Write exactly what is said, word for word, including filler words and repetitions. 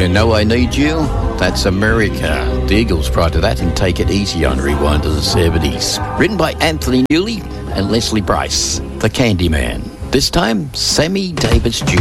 You Know I Need You? That's America. The Eagles prior to that, and Take It Easy on Rewind to the seventies. Written by Anthony Newley and Leslie Bryce, the Candyman. This time, Sammy Davis Junior